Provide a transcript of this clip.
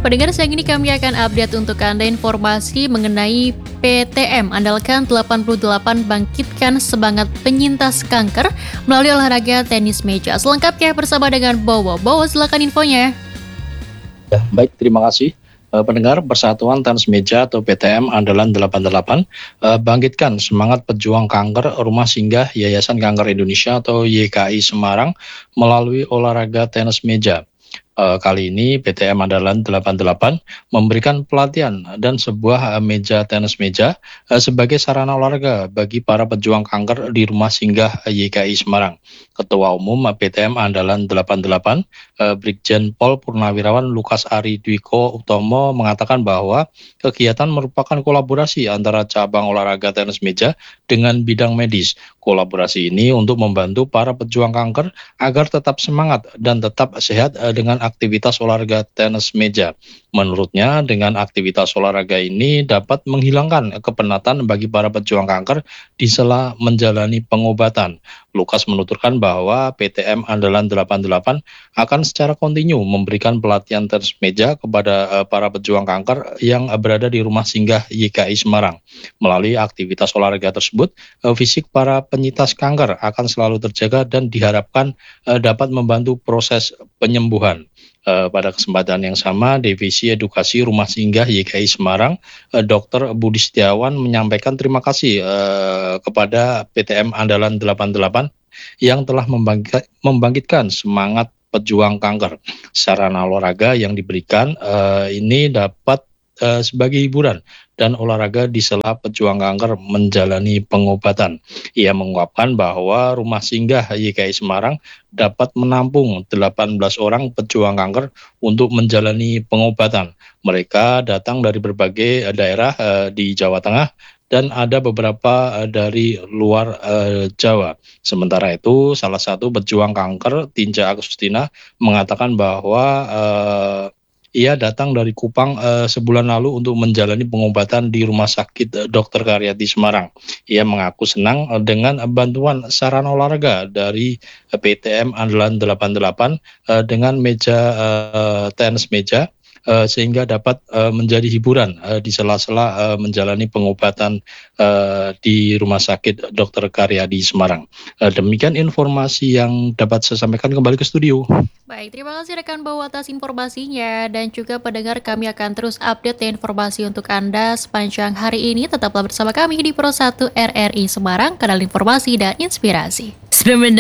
Pendengar, siang ini kami akan update untuk Anda informasi mengenai PTM Andalkan 88 Bangkitkan Semangat Penyintas Kanker melalui olahraga tenis meja. Selengkapnya bersama dengan Bowo. Bowo, silakan infonya. Ya, baik, terima kasih. Pendengar, Persatuan Tenis Meja atau PTM Andalan 88 bangkitkan semangat pejuang kanker rumah singgah Yayasan Kanker Indonesia atau YKI Semarang melalui olahraga tenis meja. Kali ini PTM Andalan 88 memberikan pelatihan dan sebuah meja tenis meja sebagai sarana olahraga bagi para pejuang kanker di rumah singgah YKI Semarang. Ketua Umum PTM Andalan 88, Brigjen Pol Purnawirawan Lukas Ari Dwiko Utomo mengatakan bahwa kegiatan merupakan kolaborasi antara cabang olahraga tenis meja dengan bidang medis. Kolaborasi ini untuk membantu para pejuang kanker agar tetap semangat dan tetap sehat dengan aktivitas olahraga tenis meja. Menurutnya, dengan aktivitas olahraga ini dapat menghilangkan kepenatan bagi para pejuang kanker di sela menjalani pengobatan. Lukas menuturkan bahwa PTM Andalan 88 akan secara kontinu memberikan pelatihan tenis meja kepada para pejuang kanker yang berada di rumah singgah YKI Semarang. Melalui aktivitas olahraga tersebut, fisik para penyintas kanker akan selalu terjaga dan diharapkan dapat membantu proses penyembuhan. Pada kesempatan yang sama, Divisi Edukasi Rumah Singgah YKI Semarang, Dr. Budi Setiawan menyampaikan terima kasih kepada PTM Andalan 88 yang telah membangkitkan semangat pejuang kanker. Sarana olahraga yang diberikan ini dapat sebagai hiburan dan olahraga di sela pejuang kanker menjalani pengobatan. Ia mengungkapkan bahwa rumah singgah YKI Semarang dapat menampung 18 orang pejuang kanker untuk menjalani pengobatan. Mereka datang dari berbagai daerah di Jawa Tengah dan ada beberapa dari luar Jawa. Sementara itu, salah satu pejuang kanker, Tinja Agustina, mengatakan bahwa ia datang dari Kupang sebulan lalu untuk menjalani pengobatan di Rumah Sakit Dr. Karyadi Semarang. Ia mengaku senang dengan bantuan sarana olahraga dari PTM Andalan 88 dengan meja tenis meja sehingga dapat menjadi hiburan di sela-sela menjalani pengobatan di Rumah Sakit Dr. Karyadi Semarang. Demikian informasi yang dapat saya sampaikan, kembali ke studio. Baik, terima kasih rekan Bowo atas informasinya. Dan juga pendengar, kami akan terus update informasi untuk Anda sepanjang hari ini. Tetaplah bersama kami di Pro 1 RRI Semarang, kanal informasi dan inspirasi.